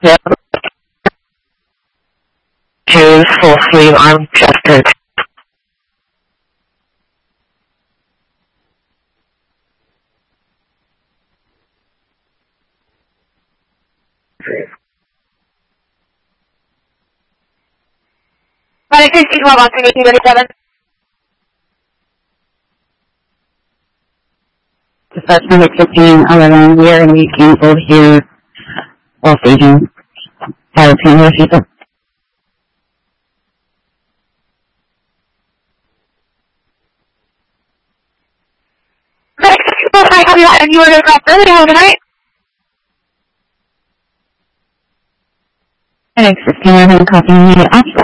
Yeah. Shoes, full sleeve, arm chested. Vale, 612, Boston 1837. Professional at 1511, we are going to be canceled here, all staging. Pilot can you repeat that? Vale, 612, copy that, and you were going to cross early, have a good night. Thanks, 1511, copy,